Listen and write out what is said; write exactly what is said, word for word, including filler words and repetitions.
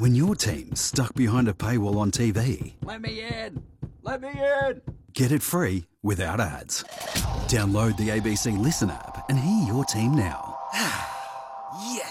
When your team's stuck behind a paywall on T V, Let me in! Let me in! get it free without ads. Download the A B C Listen app and hear your team now. Yeah!